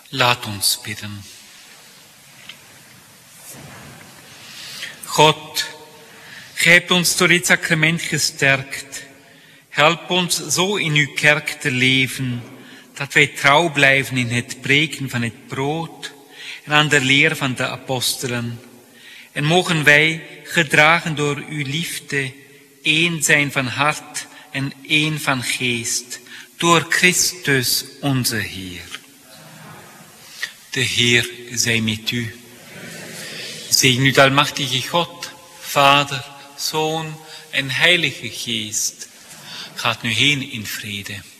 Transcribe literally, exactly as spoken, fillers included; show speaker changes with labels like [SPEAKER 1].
[SPEAKER 1] Laat ons bidden. God, gij hebt ons door dit sacrament gesterkt. Help ons zo in uw kerk te leven, dat wij trouw blijven in het breken van het brood en aan de leer van de apostelen. En mogen wij, gedragen door uw liefde, één zijn van hart en één van geest, door Christus onze Heer. De Heer zij met u. Zegen u de almachtige God, Vader, Zoon en Heilige Geest. Gaat nu heen in vrede.